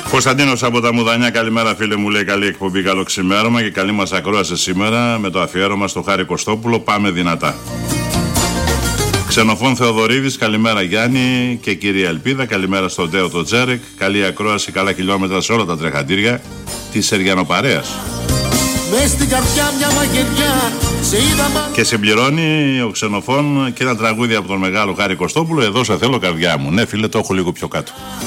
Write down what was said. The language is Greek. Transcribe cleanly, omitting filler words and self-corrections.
Κωνσταντίνος από τα Μουδανιά, καλημέρα φίλε μου, λέει, καλή εκπομπή, καλό ξημέρωμα και καλή μας ακρόαση σήμερα με το αφιέρωμα στο Χάρη Κωστόπουλο. Πάμε δυνατά. Ξενοφών Θεοδωρίδης, καλημέρα Γιάννη και κυρία Ελπίδα, καλημέρα στον Τέο το Τζέρεκ, καλή ακρόαση, καλά χιλιόμετρα σε όλα τα τρεχαντήρια της Σεργιανοπαρέας. Και συμπληρώνει ο Ξενοφών και ένα τραγούδι από τον μεγάλο Χάρη Κωστόπουλο, εδώ σε θέλω καρδιά μου. Ναι φίλε, το έχω λίγο πιο κάτω.